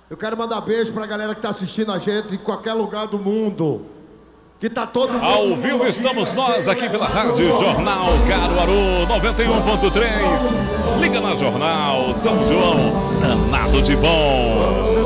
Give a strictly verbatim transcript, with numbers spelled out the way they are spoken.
Eu quero mandar beijo pra galera que tá assistindo a gente em qualquer lugar do mundo. Que tá todo mundo. Ao vivo estamos nós aqui pela Rádio Jornal Caruaru noventa e um ponto três. Liga na Jornal São João, danado de bom.